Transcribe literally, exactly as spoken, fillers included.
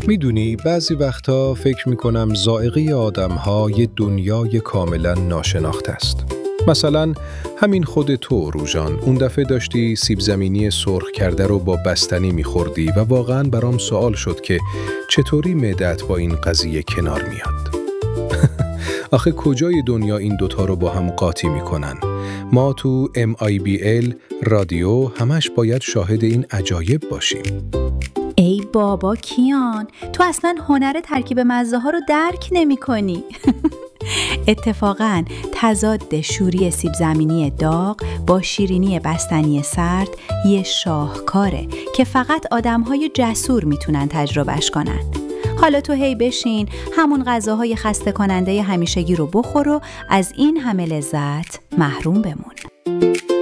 میدونی بعضی وقتا فکر میکنم ذائقه آدم‌ها یه دنیای کاملا ناشناخته است. مثلا همین خود تو روژان اون دفعه داشتی سیب زمینی سرخ کرده رو با بستنی میخوردی و واقعاً برام سوال شد که چطوری معده‌ات با این قضیه کنار میاد. آخه کجای دنیا این دوتا رو با هم قاطی میکنن؟ ما تو ام آی بی ال رادیو همش باید شاهد این عجایب باشیم. ای بابا کیان، تو اصلا هنر ترکیب مزه ها رو درک نمی کنی. اتفاقاً تضاد شوری سیب زمینی داغ با شیرینی بستنی سرد یه شاهکاره که فقط آدم‌های جسور میتونن تجربهش کنن. حالا تو هی بشین همون غذاهای خسته کننده همیشگی رو بخور و از این همه لذت محروم بمون.